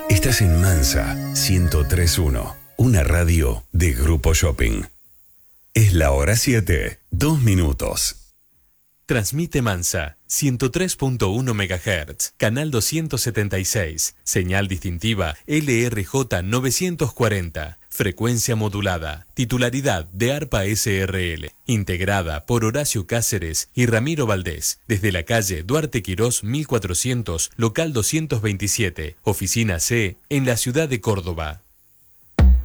Estás en Mansa 1031, una radio de Grupo Shopping. Es la hora 7, 2 minutos. Transmite Mansa 103.1 MHz, canal 276, señal distintiva LRJ 940, frecuencia modulada, titularidad de ARPA SRL, integrada por Horacio Cáceres y Ramiro Valdés, desde la calle Duarte Quirós 1400, local 227, oficina C, en la ciudad de Córdoba.